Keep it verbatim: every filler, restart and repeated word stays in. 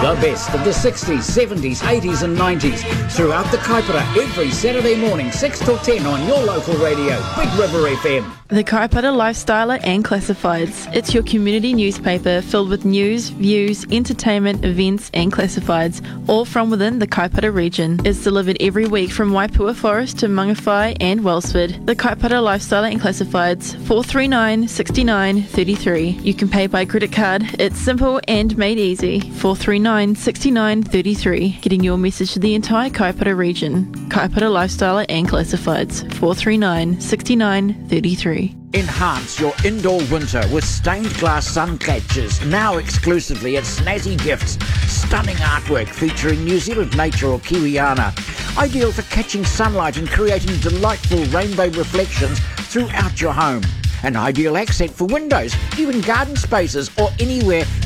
The best of the sixties, seventies, eighties and nineties throughout the Kaipara every Saturday morning, six till ten on your local radio, Big River F M. The Kaipara Lifestyler and Classifieds. It's your community newspaper filled with news, views, entertainment, events and classifieds, all from within the Kaipara region. It's delivered every week from Waipua Forest to Mangawhai and Wellsford. The Kaipara Lifestyler and Classifieds, four three nine, six nine three three. You can pay by credit card. It's simple and made easy. four three nine, six nine three three. Getting your message to the entire Kaipara region. Kaipara Lifestyler and Classifieds, four three nine, six nine three three. Enhance your indoor winter with stained glass sun catchers, now exclusively at Snazzy Gifts. Stunning artwork featuring New Zealand nature or Kiwiana. Ideal for catching sunlight and creating delightful rainbow reflections throughout your home. An ideal accent for windows, even garden spaces or anywhere